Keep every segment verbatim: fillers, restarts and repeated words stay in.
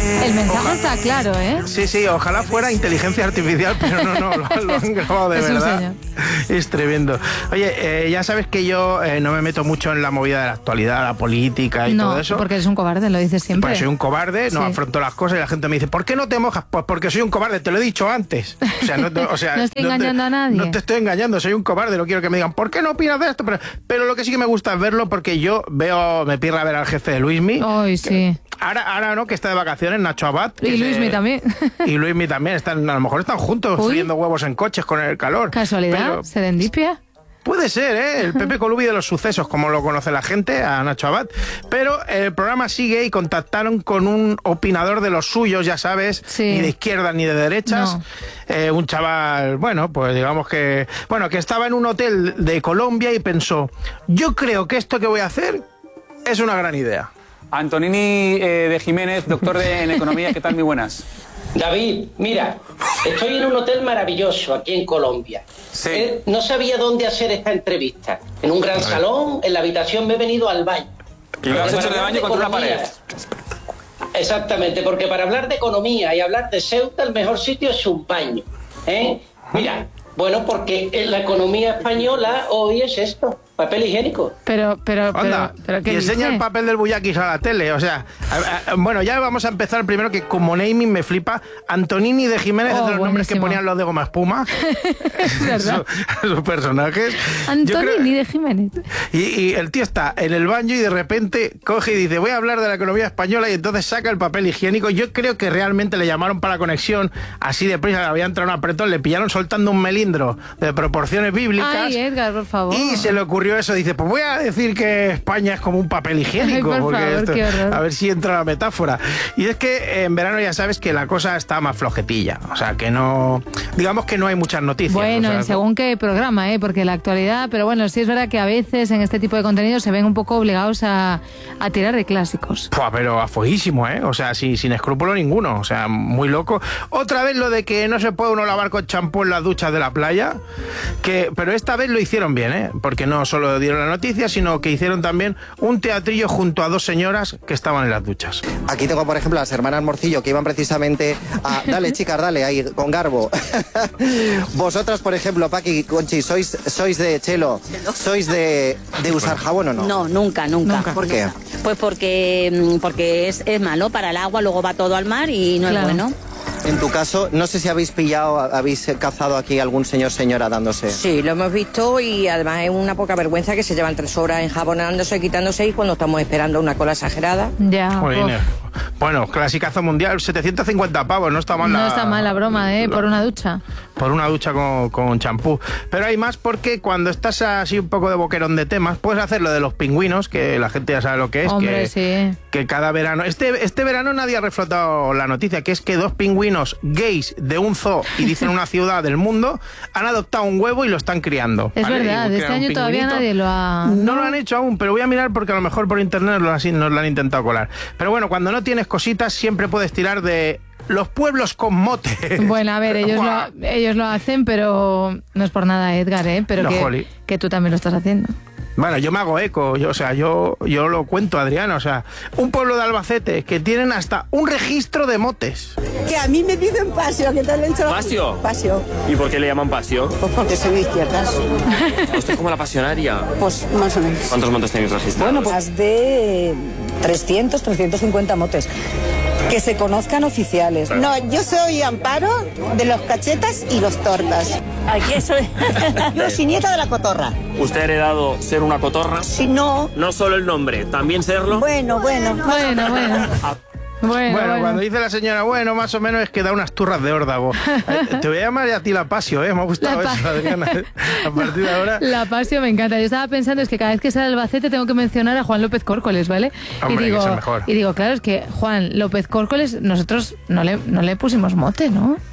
El mensaje Ojalá, está claro, ¿eh? Sí, sí, ojalá fuera inteligencia artificial, pero no, no, lo, lo han grabado de es un verdad. señor. Es tremendo. Oye, eh, ya sabes que yo eh, no me meto mucho en la movida de la actualidad, la política y no, todo eso. porque eres un cobarde, lo dices siempre. Pues soy un cobarde, no Sí. afronto las cosas y la gente me dice, ¿por qué no te mojas? Pues porque soy un cobarde, te lo he dicho antes. O sea, no, no, o sea, No estoy no te- engañando a nadie. No te estoy engañando, soy un cobarde, no quiero que me digan, ¿por qué no opinas de esto? Pero, pero lo que sí que me gusta es verlo porque yo veo, me pirra ver al jefe de Luismi. Ay, sí. Ahora, ahora no, que está de vacaciones, Nacho Abad. que Y se- Luismi también. Y Luismi también, están, a lo mejor están juntos Uy. friendo huevos en coches con el calor. ¿Casualidad? Pero ¿Serendipia? puede ser, ¿eh? El Pepe Colubi de los sucesos, como lo conoce la gente, a Nacho Abad. Pero el programa sigue y contactaron con un opinador de los suyos, ya sabes, Sí. ni de izquierdas ni de derechas. No. Eh, un chaval, bueno, pues digamos que, bueno, que estaba en un hotel de Colombia y pensó, yo creo que esto que voy a hacer es una gran idea. Antonini eh, de Jiménez, doctor de, en Economía, ¿qué tal? Muy buenas. David, mira, estoy en un hotel maravilloso aquí en Colombia. Sí. Eh, no sabía dónde hacer esta entrevista. En un gran salón, en la habitación me he venido al baño. Y lo has Para hecho de hablar baño contra una economía- pared. Exactamente, porque para hablar de economía y hablar de Ceuta, el mejor sitio es un baño. ¿eh? Mira, bueno, porque en la economía española hoy es esto, papel higiénico. Pero, pero, pero, Anda, pero ¿qué y enseña dice? el papel del Buyakis a la tele, o sea, a- a- bueno, ya vamos a empezar primero que como naming me flipa, Antonini de Jiménez Oh, es de los nombres que buenísimo. ponían los de Goma Espuma, Es verdad. sus, sus personajes. Yo Antonini creo- de Jiménez. y, y el tío está en el baño y de repente coge y dice, voy a hablar de la economía española y entonces saca el papel higiénico. Yo creo que realmente le llamaron para la conexión, así de prisa, había entrado un apretón, le pillaron soltando un melindro de proporciones bíblicas. Ay, Edgar, por favor. Y se le ocurrió eso, dice, pues voy a decir que España es como un papel higiénico, Ay, por porque favor, qué horror. a ver si entra la metáfora. Y es que eh, en verano ya sabes que la cosa está más flojetilla, o sea, que no, digamos que no hay muchas noticias. Bueno, o sea, en según qué programa, ¿eh? Porque la actualidad, pero bueno, sí es verdad que a veces en este tipo de contenidos se ven un poco obligados a, a tirar de clásicos. Pua, pero a fueguísimo, ¿eh? O sea, sin, sin escrúpulo ninguno, o sea, muy loco. Otra vez lo de que no se puede uno lavar con champú en las duchas de la playa, que, pero esta vez lo hicieron bien, ¿eh? Porque no solo dieron la noticia, sino que hicieron también un teatrillo junto a dos señoras que estaban en las duchas. Aquí tengo, por ejemplo, las hermanas Morcillo que iban precisamente a... Dale, chicas, dale, ahí, con garbo. Vosotras, por ejemplo, Paqui, Conchi, ¿sois, sois de Chelo? ¿Sois de, de usar jabón o no? No, nunca, nunca. Nunca. ¿Por qué? Pues porque, porque es, es malo para el agua, luego va todo al mar y no Claro. es bueno. En tu caso, no sé si habéis pillado, habéis cazado aquí algún señor, señora dándose. Sí, lo hemos visto y además es una poca vergüenza que se llevan tres horas enjabonándose, quitándose y cuando estamos esperando una cola exagerada. Ya. Jolines. uf. Bueno, clasicazo mundial, setecientos cincuenta pavos, no está mal la... No está mal la broma, ¿eh? Por una ducha. Por una ducha con, con champú. Pero hay más porque cuando estás así un poco de boquerón de temas, puedes hacer lo de los pingüinos, que la gente ya sabe lo que es. Hombre, que, sí. que cada verano... Este, este verano nadie ha reflotado la noticia, que es que dos pingüinos gays de un zoo, y dicen una ciudad del mundo, han adoptado un huevo y lo están criando. Es ¿vale? verdad, Y este crean un año todavía pingüinito. nadie lo ha... No lo han hecho aún, pero voy a mirar porque a lo mejor por internet nos lo, han, nos lo han intentado colar. Pero bueno, cuando no tienes cositas, siempre puedes tirar de los pueblos con mote. Bueno, a ver, ellos Guau. lo, ellos lo hacen, pero no es por nada, Edgar, ¿eh? Pero No, que, joli. que tú también lo estás haciendo. Bueno, yo me hago eco, yo, o sea, yo, yo lo cuento, Adriana, o sea, un pueblo de Albacete que tienen hasta un registro de motes. Que a mí me piden pasio, que te lo he dicho. ¿Pasio? Pasio. ¿Y por qué le llaman pasio? Pues porque soy de izquierdas. ¿Usted es como la pasionaria? Pues más o menos. ¿Cuántos montes tenéis registrados? Bueno, pues más de trescientos, trescientos cincuenta motes. Que se conozcan oficiales. No, yo soy Amparo de los cachetas y los tortas. Aquí soy. Yo soy nieta de la cotorra. ¿Usted ha heredado ser una cotorra? Si no, No solo el nombre, también serlo. bueno, bueno. Bueno, bueno. Bueno, Bueno, bueno. cuando dice la señora, bueno, más o menos es que da unas turras de órdago. Eh, Te voy a llamar a ti la pasio, ¿eh? Me ha gustado La pa- eso, Adriana. A partir de ahora... La pasio me encanta. Yo estaba pensando es que cada vez que sale Albacete tengo que mencionar a Juan López Córcoles, ¿vale? Hombre, y digo, que es el mejor. y digo, claro, es que Juan López Córcoles nosotros no le, no le pusimos mote, ¿no?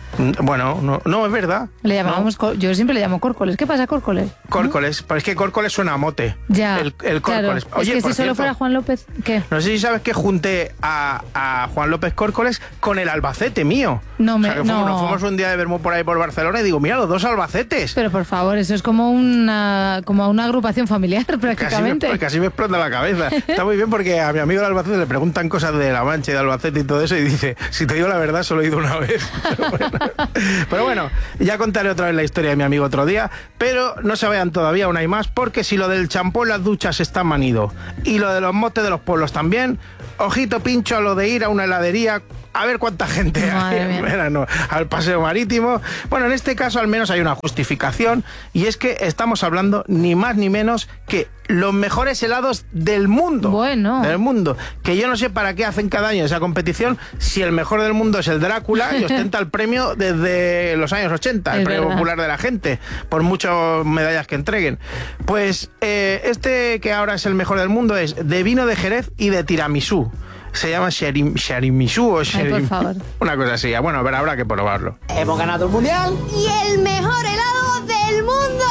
Bueno, no, no es verdad. Le llamábamos, ¿no? Yo siempre le llamo córcoles. ¿Qué pasa, córcoles? Córcoles, pero es que córcoles suena a mote. Ya, el, el córcoles. Claro. Oye, es que por si solo cierto, fuera Juan López, ¿qué? No sé si sabes que junté a, a Juan López Córcoles con el Albacete mío. No me, o sea, que fuimos, no. nos fuimos un día de Bermú por ahí por Barcelona y digo, mira, los dos Albacetes. Pero por favor, eso es como una como una agrupación familiar prácticamente. Casi me, casi me explota la cabeza. Está muy bien porque a mi amigo del Albacete le preguntan cosas de La Mancha y de Albacete y todo eso y dice, si te digo la verdad, solo he ido una vez. Pero bueno, pero bueno, ya contaré otra vez la historia de mi amigo otro día, pero no se vayan todavía, aún hay más, porque si lo del champú en las duchas está manido y lo de los motes de los pueblos también, ojito pincho a lo de ir a una heladería a ver cuánta gente hay en verano al paseo marítimo. Bueno, en este caso al menos hay una justificación y es que estamos hablando ni más ni menos que los mejores helados del mundo. Bueno. Del mundo. Que yo no sé para qué hacen cada año esa competición si el mejor del mundo es el Drácula y ostenta el premio desde los años ochenta, el Es premio verdad. popular de la gente, por muchas medallas que entreguen. Pues eh, este que ahora es el mejor del mundo es de vino de Jerez y de tiramisú. Se llama Sherim, Tiramisú o Sherim, Ay, por favor. una cosa así. Bueno, pero habrá que probarlo. Hemos ganado el mundial. Y el mejor helado del mundo.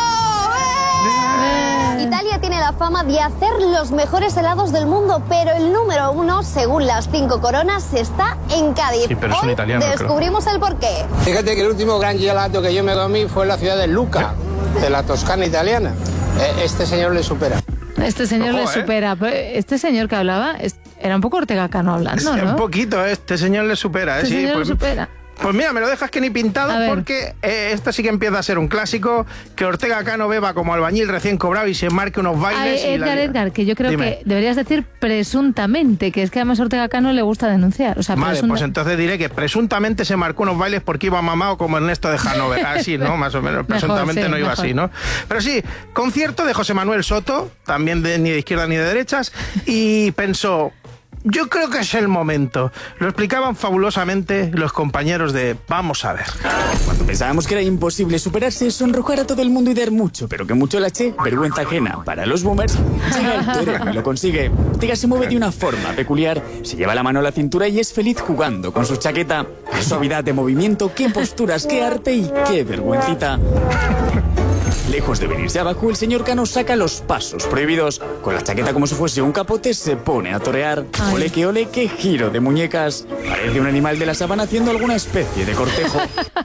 ¡Eh! Italia tiene la fama de hacer los mejores helados del mundo, pero el número uno, según las cinco coronas, está en Cádiz. Sí, pero es un Hoy italiano, creo. descubrimos el porqué. Fíjate que el último gran gelato que yo me comí fue en la ciudad de Lucca, de la Toscana italiana. Eh, Este señor le supera. Este señor Ojo, le ¿eh? supera. Pero este señor que hablaba es- era un poco Ortega Cano hablando, Un ¿no? poquito, ¿eh? Este señor le supera. ¿eh? Este Sí, señor pues, le supera. Pues mira, me lo dejas que ni pintado A ver. porque eh, esto sí que empieza a ser un clásico, que Ortega Cano beba como albañil recién cobrado y se marque unos bailes. Ay, y la Edgar, liga. Edgar, que yo creo Dime. que deberías decir presuntamente, que es que además a Ortega Cano le gusta denunciar. O sea, Vale, presunta- pues entonces diré que presuntamente se marcó unos bailes porque iba mamado como Ernesto de Hanover. Así, ¿no? Más o menos. Presuntamente sí, no iba mejor. así, ¿no? Pero sí, concierto de José Manuel Soto, también de, ni de izquierda ni de derechas, y pensó... Yo creo que es el momento. Lo explicaban fabulosamente los compañeros de Vamos a ver. Cuando pensábamos que era imposible superarse, sonrojar a todo el mundo y dar mucho, pero que mucho la eché, vergüenza ajena para los boomers, llega el torero y lo consigue. Ortega se mueve de una forma peculiar, se lleva la mano a la cintura y es feliz jugando con su chaqueta. Qué suavidad de movimiento, qué posturas, qué arte y qué vergüencita. Lejos de venirse abajo, el señor Cano saca los pasos prohibidos. Con la chaqueta como si fuese un capote, se pone a torear. Ay. Ole que ole, qué giro de muñecas. Parece un animal de la sabana haciendo alguna especie de cortejo.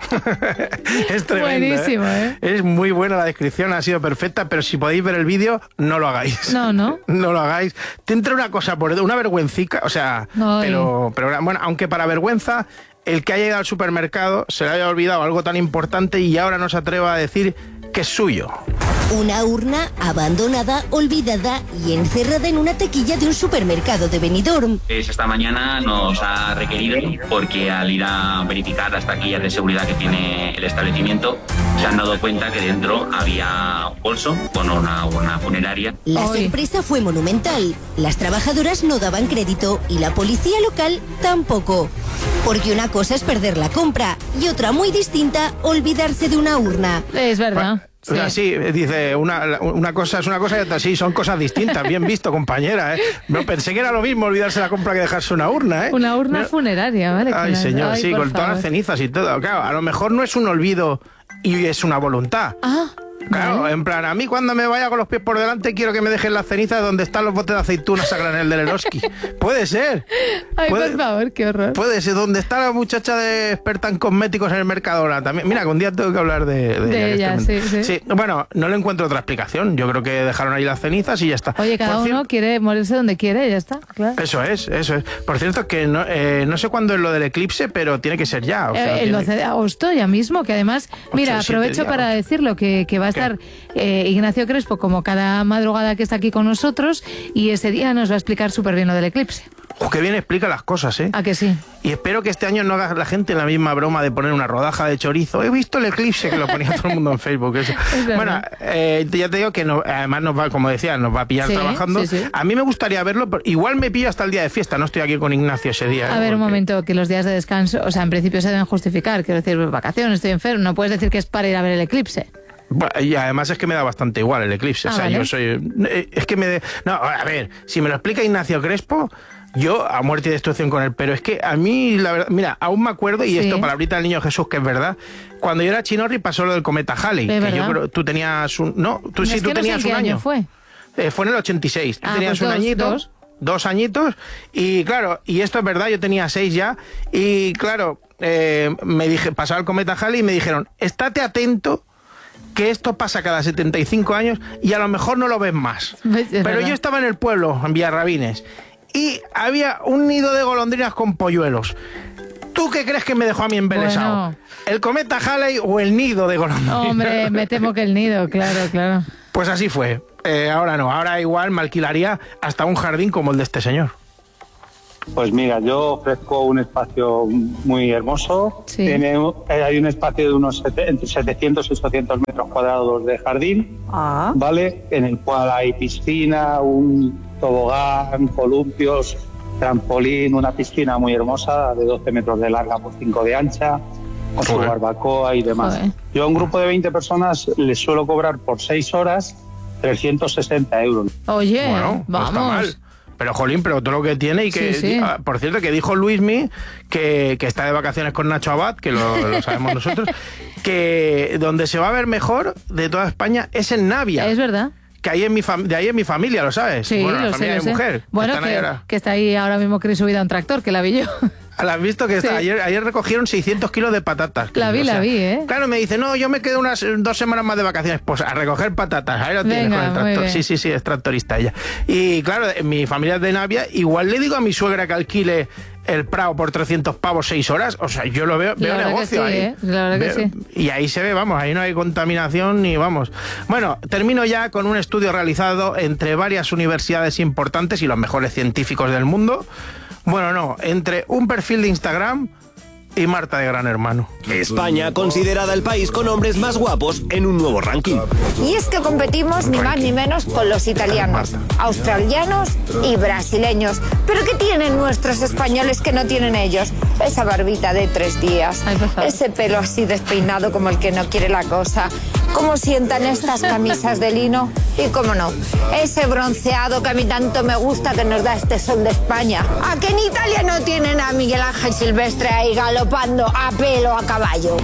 Es tremendo. Buenísimo, ¿eh? Es muy buena la descripción, ha sido perfecta, pero si podéis ver el vídeo, no lo hagáis. No, no. No lo hagáis. Te entra una cosa por una vergüencica, o sea, Ay. pero, pero bueno, aunque para vergüenza, el que haya ido al supermercado se le haya olvidado algo tan importante y ahora no se atreva a decir que es suyo. Una urna abandonada, olvidada y encerrada en una taquilla de un supermercado de Benidorm. Es esta mañana nos ha requerido porque al ir a verificar las taquillas de seguridad que tiene el establecimiento se han dado cuenta que dentro había un bolso con una urna funeraria. La sorpresa fue monumental. Las trabajadoras no daban crédito y la policía local tampoco. Porque una cosa es perder la compra y otra muy distinta, olvidarse de una urna. Es verdad. O sea, sí, dice, una, una cosa es una cosa y otra sí, son cosas distintas. Bien visto, compañera, ¿eh? No, pensé que era lo mismo olvidarse la compra que dejarse una urna, ¿eh? Una urna No. funeraria, ¿vale? Ay, Con- señor, ay, sí, por con todas favor. las cenizas y todo. Claro, a lo mejor no es un olvido y es una voluntad. Ah, Claro, vale. en plan, a mí cuando me vaya con los pies por delante quiero que me dejen las cenizas donde están los botes de aceitunas a granel del Eroski. Puede ser. Ay, Puede- por favor, qué horror. Puede ser donde está la muchacha de experta en cosméticos en el Mercadona también. Mira, que un día tengo que hablar de, de, De que ella, es tremendo. sí, sí. Bueno, no le encuentro otra explicación. Yo creo que dejaron ahí las cenizas y ya está. Oye, cada Por uno quiere morirse donde quiere y ya está, claro. Eso es, eso es. Por cierto, que no, eh, no sé cuándo es lo del eclipse, pero tiene que ser ya. O sea, Eh, el tiene- doce de agosto ya mismo, que además, mira, siete aprovecho días, para decirlo, que, que va a ¿Qué? estar eh, Ignacio Crespo como cada madrugada que está aquí con nosotros y ese día nos va a explicar súper bien lo del eclipse. Oh, qué bien explica las cosas, ¿eh? ¿A que sí? Y espero que este año no haga la gente la misma broma de poner una rodaja de chorizo. He visto el eclipse, que lo ponía todo el mundo en Facebook. Eso. verdad. Bueno, eh, ya te digo que no- además nos va, como decía, nos va a pillar Sí, trabajando. sí, sí. A mí me gustaría verlo, pero igual me pillo hasta el día de fiesta. No estoy aquí con Ignacio ese día. A ¿eh? ver, un Porque- momento, que los días de descanso, o sea, en principio se deben justificar, quiero decir, vacaciones, estoy enfermo, no puedes decir que es para ir a ver el eclipse. Bueno, y además es que me da bastante igual el eclipse. Ah, o sea, vale. yo soy. eh, Es que me. de- No, a ver, si me lo explica Ignacio Crespo. Yo a muerte y destrucción con él, pero es que a mí, la verdad, mira, aún me acuerdo, y Sí. esto palabrita del niño Jesús, que es verdad, cuando yo era chinorri pasó lo del cometa Halley, ¿Es que verdad? yo creo, tú tenías un, no, tú No, sí, es tú que no sé tenías en qué un año. año fue. Eh, fue en el ochenta y seis, tú Ah, tenías pues un dos, añito, dos. dos añitos, y claro, y esto es verdad, yo tenía seis ya, y claro, eh, me dije, pasaba el cometa Halley y me dijeron, estate atento, que esto pasa cada setenta y cinco años y a lo mejor no lo ves más. Es Pero verdad. yo estaba en el pueblo, en Villarrabines, y había un nido de golondrinas con polluelos. ¿Tú qué crees que me dejó a mí embelesado? Bueno. ¿El cometa Halley o el nido de golondrinas? Hombre, me temo que el nido, claro, claro. Pues así fue. Eh, ahora no, ahora igual me alquilaría hasta un jardín como el de este señor. Pues mira, yo ofrezco un espacio muy hermoso. Sí. Tiene, eh, hay un espacio de unos sete- entre setecientos y ochocientos metros cuadrados de jardín, Ah. ¿vale? En el cual hay piscina, un tobogán, columpios, trampolín, una piscina muy hermosa de doce metros de larga por cinco de ancha, con su Joder. barbacoa y demás. Joder. Yo a un grupo de veinte personas les suelo cobrar por seis horas trescientos sesenta euros. Oye, Bueno, no vamos. está mal. Pero, jolín, pero todo lo que tiene y que... Sí, sí. ah, por cierto, que dijo Luismi, que, que está de vacaciones con Nacho Abad, que lo, lo sabemos nosotros, que donde se va a ver mejor de toda España es en Navia. Es verdad. Que ahí en mi fam- de ahí en mi familia, ¿lo sabes? Sí, bueno, la lo sé, familia lo de sé. mujer. Bueno, están ahí que, ahora. que está ahí ahora mismo Cris subida a un tractor, que la vi yo. ¿La has visto? Que está- Sí. ayer, ayer recogieron seiscientos kilos de patatas. La vi, O sea, la vi, ¿eh? Claro, me dice, no, yo me quedo unas eh, dos semanas más de vacaciones. Pues a recoger patatas. Ahí lo tienes Venga, con el muy tractor. bien. Sí, sí, sí, es tractorista ella. Y claro, en mi familia es de Navia. Igual le digo a mi suegra que alquile el Prado por trescientos pavos seis horas. O sea, yo lo veo, La veo verdad que negocio sí, ahí. ¿eh? La verdad que Veo- sí. Y ahí se ve, vamos, ahí no hay contaminación ni vamos. Bueno, termino ya con un estudio realizado entre varias universidades importantes y los mejores científicos del mundo. Bueno, no, entre un perfil de Instagram y Marta de Gran Hermano. España considerada el país con hombres más guapos en un nuevo ranking. Y es que competimos ni más ni menos con los italianos, australianos y brasileños. ¿Pero qué tienen nuestros españoles que no tienen ellos? Esa barbita de tres días, ese pelo así despeinado como el que no quiere la cosa. ¿Cómo sientan estas camisas de lino? Y cómo no, ese bronceado que a mí tanto me gusta que nos da este sol de España. ¿A que en Italia no tienen a Miguel Ángel Silvestre ahí galopando a pelo a caballo?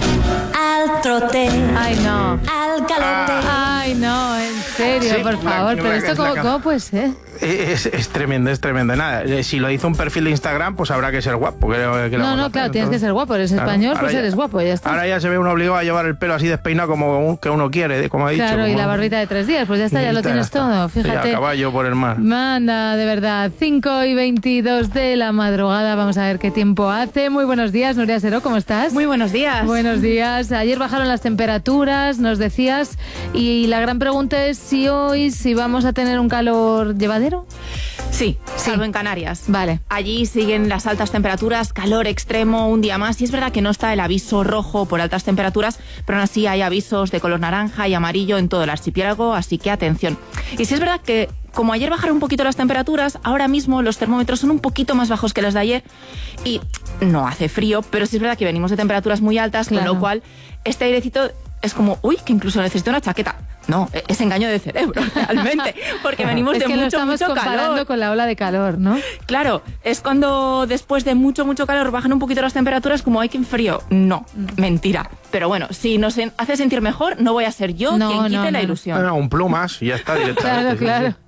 Al trote. Ay, no. Al calote. Ay, no, en serio, Sí, por la- favor. la- Pero esto, la- ¿cómo, la- cómo puede ser? Es, es tremendo, es tremendo. Nada, eh, si lo hizo un perfil de Instagram, pues habrá que ser guapo. que- que le No, vamos a no, hacer, claro, tienes que entonces. ser guapo. Eres Claro, español, ahora pues ya- eres guapo, ya está. Ahora ya se ve uno obligado a llevar el pelo así despeinado como un- que uno quiere, como ha dicho. Claro, y como- la barbita de tres días, pues ya está, ya lo está, tienes está. todo, Sí, fíjate. a caballo por el mar. Manda, de verdad. cinco y veintidós de la madrugada. Vamos a ver qué tiempo hace. Muy buenos días, Nuria Seró, ¿cómo estás? Muy buenos días. Buenos días. Ayer bajaron las temperaturas, nos decías, y la gran pregunta es si hoy, si vamos a tener un calor llevadero. Sí, salvo en Canarias. Vale. Allí siguen las altas temperaturas, calor extremo un día más. Y es verdad que no está el aviso rojo por altas temperaturas, pero aún así hay avisos de color naranja y amarillo en todo el archipiélago, así que atención. Y sí es verdad que, como ayer bajaron un poquito las temperaturas, ahora mismo los termómetros son un poquito más bajos que los de ayer y no hace frío, pero sí es verdad que venimos de temperaturas muy altas, Claro. con lo cual este airecito es como, uy, que incluso necesito una chaqueta. No, es engaño de cerebro, realmente, porque venimos es de que lo mucho, estamos mucho comparando calor. con la ola de calor, ¿no? Claro, es cuando después de mucho, mucho calor bajan un poquito las temperaturas, como hay que en frío. No, mentira. Pero bueno, si nos en- hace sentir mejor, no voy a ser yo No, quien quite no, la no. ilusión. No, un plumas y ya está directamente. Claro, sí, claro. sí.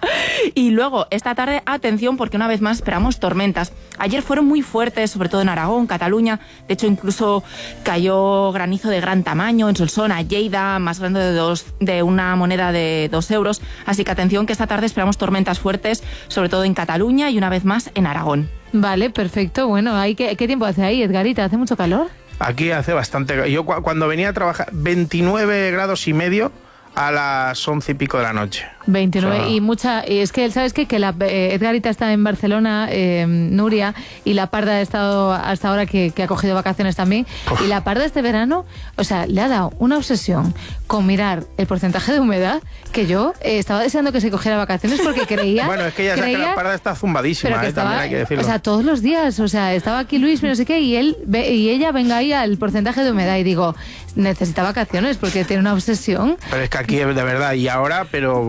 Y luego, esta tarde, atención, porque una vez más esperamos tormentas. Ayer fueron muy fuertes, sobre todo en Aragón, Cataluña. De hecho, incluso cayó granizo de gran tamaño en Solsona, Lleida, más grande de, dos, de una moneda de dos euros. Así que atención, que esta tarde esperamos tormentas fuertes, sobre todo en Cataluña y una vez más en Aragón. Vale, perfecto. Bueno, ¿hay qué, ¿qué tiempo hace ahí, Edgarita? ¿Hace mucho calor? Aquí hace bastante. Yo cu- cuando venía a trabajar, veintinueve grados y medio a las once y pico de la noche. veintinueve O sea, y mucha, y es que sabes qué? que la eh, Edgarita está en Barcelona, eh, Nuria, y la Parda ha estado hasta ahora que, que ha cogido vacaciones también, y la Parda este verano, o sea, le ha dado una obsesión con mirar el porcentaje de humedad que yo eh, estaba deseando que se cogiera vacaciones porque creía Bueno, es que ya sabes que creía- la parda está zumbadísima, pero que eh, también estaba, hay que decirlo. o sea, todos los días, o sea, estaba aquí Luis, no sé qué, y él ve- y ella venga ahí al porcentaje de humedad y digo, necesita vacaciones porque tiene una obsesión. Pero es que aquí, de verdad, y ahora, pero uf,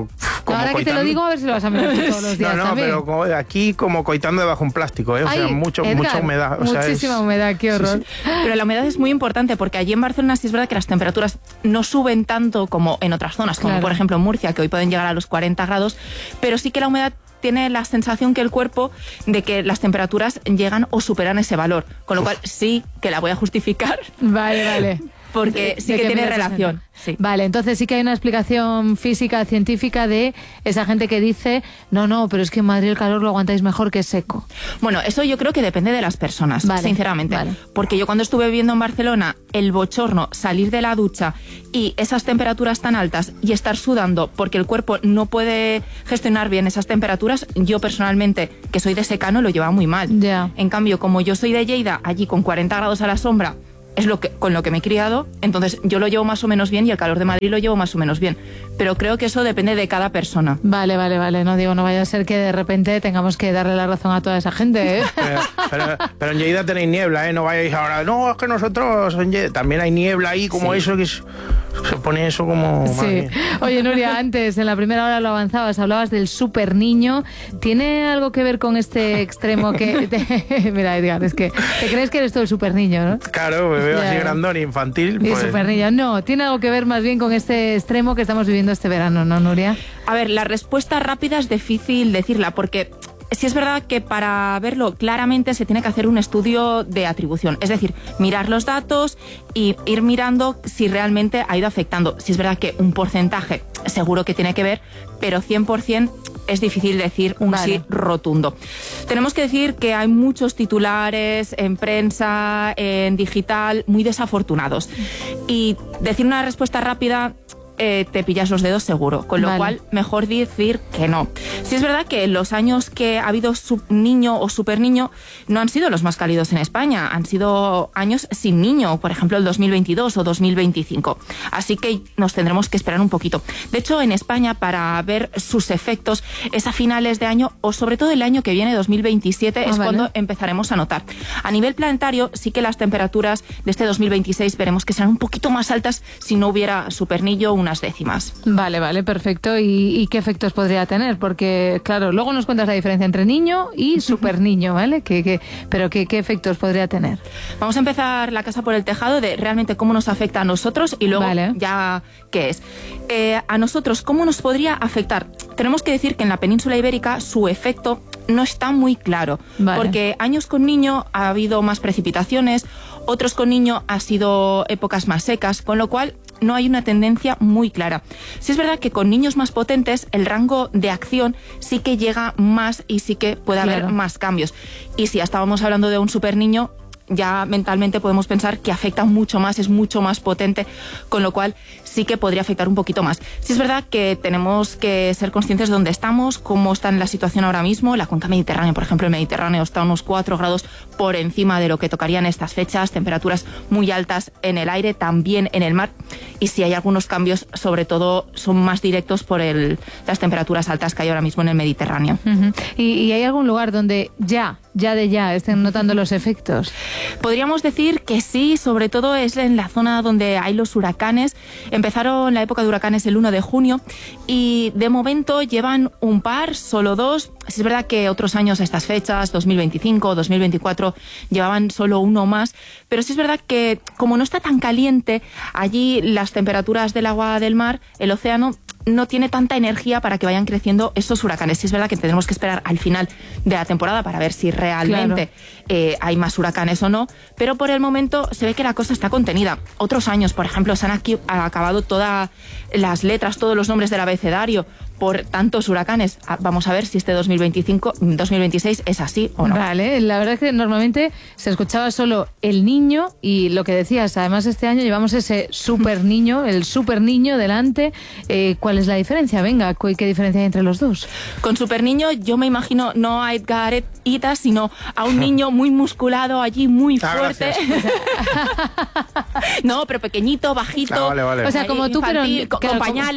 como ahora que te lo coitando- digo, a ver si lo vas a mirar tú todos los días No, no, también. pero como- aquí como coitando debajo un plástico, ¿eh? O sea, Ay, mucho, Edgar, mucha humedad. O sea, es- muchísima humedad, qué horror. Pero la humedad es muy importante porque allí en Barcelona sí es verdad que las temperaturas no suben tanto como en otras zonas, como Claro. por ejemplo en Murcia, que hoy pueden llegar a los cuarenta grados, pero sí que la humedad tiene la sensación que el cuerpo de que las temperaturas llegan o superan ese valor, con lo cual sí que la voy a justificar. Vale, vale. Porque sí De que tiene mil ochocientos. relación. Sí. Vale, entonces sí que hay una explicación física, científica de esa gente que dice, no, no, pero es que en Madrid el calor lo aguantáis mejor que seco. Bueno, eso yo creo que depende de las personas, Vale, sinceramente. vale. Porque yo cuando estuve viviendo en Barcelona, el bochorno, salir de la ducha y esas temperaturas tan altas y estar sudando porque el cuerpo no puede gestionar bien esas temperaturas, yo personalmente, que soy de secano, lo llevaba muy mal. Ya. En cambio, como yo soy de Lleida, allí con cuarenta grados a la sombra, es lo que, con lo que me he criado, entonces yo lo llevo más o menos bien y el calor de Madrid lo llevo más o menos bien. Pero creo que eso depende de cada persona. Vale, vale, vale. No digo, no vaya a ser que de repente tengamos que darle la razón a toda esa gente, ¿eh? Pero, pero- pero en Lleida tenéis niebla, ¿eh? No vayáis ahora. No, es que nosotros en Lleida también hay niebla ahí, como Sí. eso, que es- se pone eso como... madre Sí. mía. Oye, Nuria, antes, en la primera hora lo avanzabas, hablabas del super niño. ¿Tiene algo que ver con este extremo que... te- Mira, Edgar, es que te crees que eres tú el super niño, ¿no? Claro, me veo Ya. así grandón y infantil. Y Pues, super niño. No, tiene algo que ver más bien con este extremo que estamos viviendo este verano, ¿no, Nuria? A ver, la respuesta rápida es difícil decirla porque sí es verdad que para verlo claramente se tiene que hacer un estudio de atribución. Es decir, mirar los datos y ir mirando si realmente ha ido afectando. Si es verdad que un porcentaje seguro que tiene que ver, pero cien por ciento es difícil decir un Vale. sí rotundo. Tenemos que decir que hay muchos titulares en prensa, en digital, muy desafortunados. Y decir una respuesta rápida eh, te pillas los dedos seguro, con lo Vale. cual mejor decir que no. Sí es verdad que los años que ha habido sub niño o super niño no han sido los más cálidos en España, han sido años sin niño, por ejemplo el dos mil veintidós o dos mil veinticinco. Así que nos tendremos que esperar un poquito. De hecho, en España, para ver sus efectos, es a finales de año o sobre todo el año que viene, dos mil veintisiete, Ah, es vale. cuando empezaremos a notar. A nivel planetario, sí que las temperaturas de este dos mil veintiséis veremos que serán un poquito más altas si no hubiera supernillo unas décimas. Vale, vale, perfecto. ¿Y, y qué efectos podría tener? Porque, claro, luego nos cuentas la diferencia entre niño y super niño, ¿vale? ¿Qué, qué, pero qué, ¿qué efectos podría tener? Vamos a empezar la casa por el tejado de realmente cómo nos afecta a nosotros y luego Vale. ya qué es. Eh, a nosotros, ¿cómo nos podría afectar? Tenemos que decir que en la península ibérica su efecto no está muy claro, Vale. porque años con niño ha habido más precipitaciones, otros con niño ha sido épocas más secas, con lo cual no hay una tendencia muy clara. Sí es verdad que con niños más potentes el rango de acción sí que llega más y sí que puede haber Claro. más cambios. Y si ya estábamos hablando de un super niño, ya mentalmente podemos pensar que afecta mucho más, es mucho más potente, con lo cual sí que podría afectar un poquito más. Sí es verdad que tenemos que ser conscientes de dónde estamos, cómo está en la situación ahora mismo. La cuenca mediterránea, por ejemplo, el Mediterráneo está a unos cuatro grados por encima de lo que tocarían estas fechas, temperaturas muy altas en el aire, también en el mar, y si hay algunos cambios, sobre todo son más directos por el, las temperaturas altas que hay ahora mismo en el Mediterráneo. Ujú. ¿Y, y hay algún lugar donde ya, ya de ya, estén notando los efectos? Podríamos decir que sí, sobre todo es en la zona donde hay los huracanes. Empezaron la época de huracanes el uno de junio y de momento llevan un par, solo dos. Sí es verdad que otros años a estas fechas, dos mil veinticinco, dos mil veinticuatro, llevaban solo uno más, pero sí es verdad que como no está tan caliente, allí las temperaturas del agua del mar, el océano, no tiene tanta energía para que vayan creciendo esos huracanes. Sí es verdad que tendremos que esperar al final de la temporada para ver si realmente eh, hay más huracanes o no, pero por el momento se ve que la cosa está contenida. Otros años, por ejemplo, se han aquí, acabado todas las letras, todos los nombres del abecedario por tantos huracanes. Ah, Vamos a ver si este dos mil veinticinco, dos mil veintiséis es así o no. Vale, la verdad es que normalmente se escuchaba solo el niño y lo que decías, además este año llevamos ese super niño, el super niño delante. Eh, ¿Cuál es la diferencia? Venga, ¿cu- ¿qué diferencia hay entre los dos? Con super niño yo me imagino no a Edgar Ita, sino a un niño muy musculado allí, muy Ah, fuerte. No, pero pequeñito, bajito. Ah, vale, vale. O sea, como tú, pero- infantil, con, claro, con como- pañales.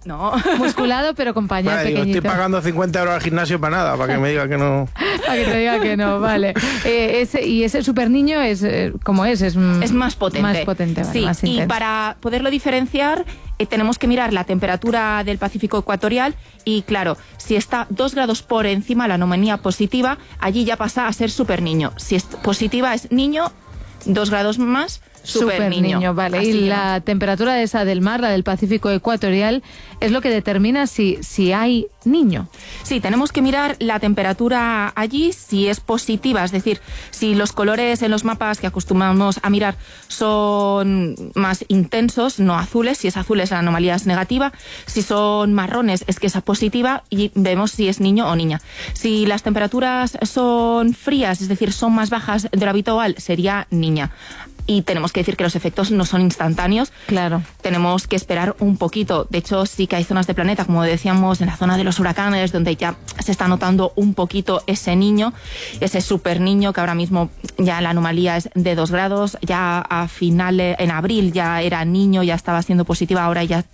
No. Musculado, pero con pañal Vale, digo, pequeñito. estoy pagando cincuenta euros al gimnasio para nada, para que me diga que no. Para que te diga que no, vale. Eh, ese, y ese super niño es, eh, ¿cómo es? Es, mm, Es más potente. Más potente, vale, sí, más y intenso. para poderlo diferenciar eh, tenemos que mirar la temperatura del Pacífico ecuatorial y claro, si está dos grados por encima la anomalía positiva, allí ya pasa a ser super niño. Si es positiva es niño, dos grados más, super, Super niño. niño, vale. Así Y que la temperatura de esa del mar, la del Pacífico ecuatorial, es lo que determina si, si hay niño. Sí, tenemos que mirar la temperatura allí, si es positiva, es decir, si los colores en los mapas que acostumbramos a mirar son más intensos, no azules, si es azul es la anomalía es negativa, si son marrones es que es positiva y vemos si es niño o niña. Si las temperaturas son frías, es decir, son más bajas de lo habitual, sería niña. Y tenemos que decir que los efectos no son instantáneos. Claro. Tenemos que esperar un poquito. De hecho, sí que hay zonas de planeta, como decíamos, en la zona de los huracanes, donde ya se está notando un poquito ese niño, ese super niño, que ahora mismo ya la anomalía es de dos grados. Ya a finales, en abril ya era niño, ya estaba siendo positiva, ahora ya